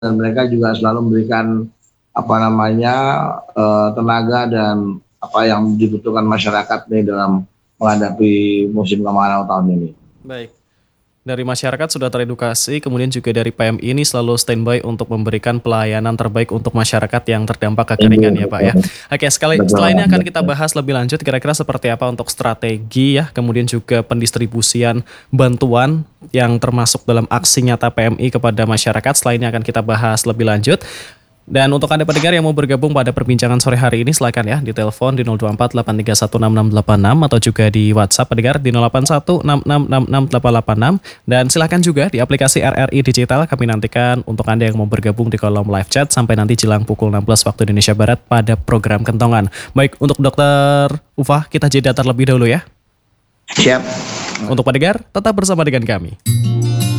dan mereka juga selalu memberikan tenaga dan apa yang dibutuhkan masyarakat nih dalam menghadapi musim kemarau tahun ini. Baik. Dari masyarakat sudah teredukasi, kemudian juga dari PMI ini selalu standby untuk memberikan pelayanan terbaik untuk masyarakat yang terdampak kekeringan ya Pak ya. Oke, setelah ini akan kita bahas lebih lanjut kira-kira seperti apa untuk strategi ya, kemudian juga pendistribusian bantuan yang termasuk dalam aksi nyata PMI kepada masyarakat. Setelah ini akan kita bahas lebih lanjut. Dan untuk Anda pendengar yang mau bergabung pada perbincangan sore hari ini, silakan ya di telepon di 024 831 6686 atau juga di WhatsApp pendengar di 081 6666886 dan silakan juga di aplikasi RRI Digital. Kami nantikan untuk Anda yang mau bergabung di kolom live chat sampai nanti jelang pukul 16 waktu Indonesia Barat pada program Kentongan. Baik, untuk Dokter Ufah kita jeda terlebih dahulu ya. Siap. Untuk pendengar tetap bersama dengan kami.